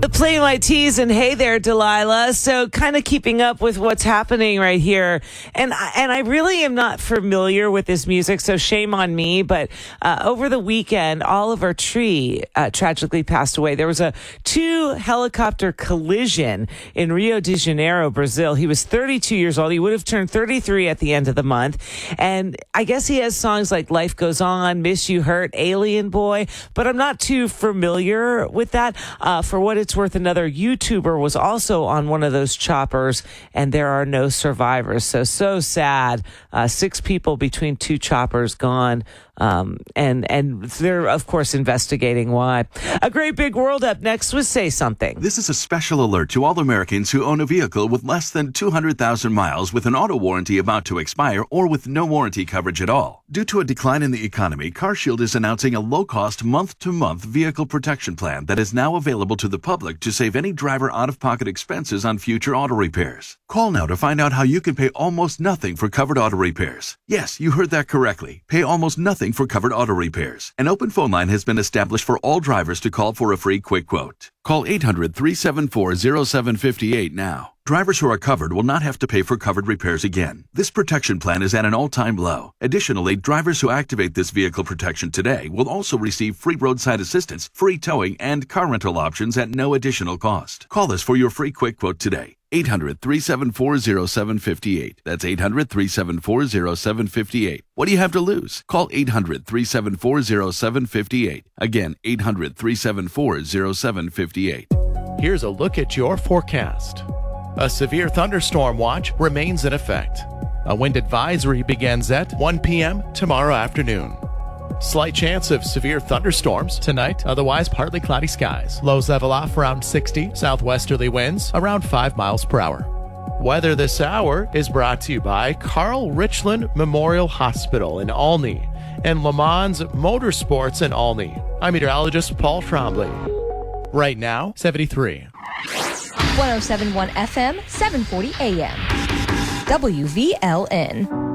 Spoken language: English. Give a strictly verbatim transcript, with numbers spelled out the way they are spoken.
Playing my tease and hey there, Delilah. So kind of keeping up with what's happening right here. And I, and I really am not familiar with this music, so shame on me. But uh, over the weekend, Oliver Tree uh, tragically passed away. There was a two helicopter collision in Rio de Janeiro, Brazil. He was thirty-two years old. He would have turned thirty-three at the end of the month. And I guess he has songs like Life Goes On, Miss You Hurt, Alien Boy. But I'm not too familiar with that. Uh, for what it's worth, another YouTuber was also on one of those choppers, and there are no survivors. So, so sad. Uh, six people between two choppers gone. Um, and, and they're, of course, investigating why. A great big world up next with Say Something. This is a special alert to all Americans who own a vehicle with less than two hundred thousand miles with an auto warranty about to expire or with no warranty coverage at all. Due to a decline in the economy, CarShield is announcing a low-cost month-to-month vehicle protection plan that is now available to the public to save any driver out-of-pocket expenses on future auto repairs. Call now to find out how you can pay almost nothing for covered auto repairs. Yes, you heard that correctly. Pay almost nothing for covered auto repairs. An open phone line has been established for all drivers to call for a free quick quote. Call eight hundred, three seven four, zero seven five eight now. Drivers who are covered will not have to pay for covered repairs again. This protection plan is at an all-time low. Additionally, drivers who activate this vehicle protection today will also receive free roadside assistance, free towing, and car rental options at no additional cost. Call us for your free quick quote today. eight hundred, three seven four, zero seven five eight. That's eight hundred, three seven four, zero seven five eight. What do you have to lose? Call eight hundred, three seven four, zero seven five eight. Again, eight hundred, three seven four, zero seven five eight. Here's a look at your forecast. A severe thunderstorm watch remains in effect. A wind advisory begins at one p.m. tomorrow afternoon. Slight chance of severe thunderstorms tonight, otherwise partly cloudy skies. Lows level off around sixty, southwesterly winds around five miles per hour. Weather this hour is brought to you by Carl Richland Memorial Hospital in Olney and Le Mans Motorsports in Olney. I'm meteorologist Paul Trombley. Right now, seventy-three. one oh seven point one F M, seven forty A M. W V L N.